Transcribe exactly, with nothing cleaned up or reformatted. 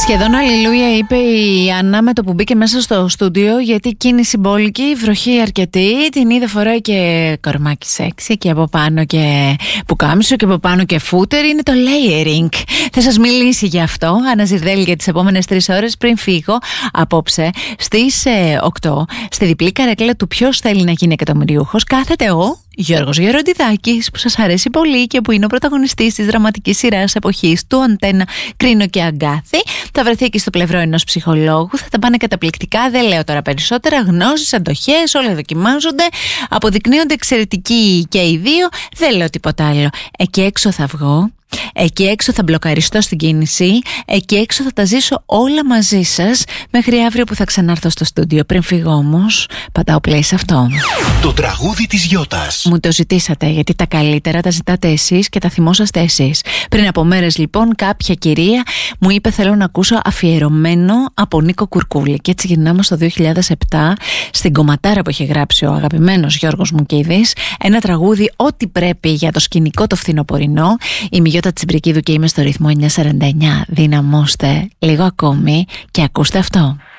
Σχεδόν αλληλούια είπε η Άννα με το που μπήκε μέσα στο στούντιο, γιατί κίνηση μπόλικη, βροχή αρκετή. Την είδε φοράει και κορμάκι σεξι και από πάνω και πουκάμισο και από πάνω και φούτερ. Είναι το layering. Θα σας μιλήσει γι' αυτό Άννα Ζιρδέλη για τις επόμενες τρεις ώρες πριν φύγω απόψε στις ε, οκτώ. Στη διπλή καρέκλα του ποιος θέλει να γίνει εκατομμυριούχος κάθεται εγώ, Γιώργος Γεροντιδάκης, που σας αρέσει πολύ και που είναι ο πρωταγωνιστής της δραματικής σειράς εποχής του Αντένα, Κρίνο και Αγκάθη. Θα βρεθεί εκεί στο πλευρό ενός ψυχολόγου. Θα τα πάνε καταπληκτικά. Δεν λέω τώρα περισσότερα. Γνώσεις, αντοχές, όλα δοκιμάζονται. Αποδεικνύονται εξαιρετικοί και οι δύο. Δεν λέω τίποτα άλλο. Εκεί έξω θα βγω. Εκεί έξω θα μπλοκαριστώ στην κίνηση. Εκεί έξω θα τα ζήσω όλα μαζί σας μέχρι αύριο που θα ξανάρθω στο στούντιο. Πριν φύγω όμως, πατάω play σε αυτό. Το τραγούδι της Γιώτας. Μου το ζητήσατε, γιατί τα καλύτερα τα ζητάτε εσείς και τα θυμόσαστε εσείς. Πριν από μέρες λοιπόν κάποια κυρία μου είπε θέλω να ακούσω αφιερωμένο από Νίκο Κουρκούλη. Και έτσι γυρνάμε στο δύο χιλιάδες επτά στην κομματάρα που είχε γράψει ο αγαπημένος Γιώργος Μουκηδής. Ένα τραγούδι ό,τι πρέπει για το σκηνικό το φθινοπορεινό. Η Γιώτα Τσιμπρικίδου και είμαι στο ρυθμό εννιακόσια σαράντα εννιά. Δυναμώστε λίγο ακόμη και ακούστε αυτό.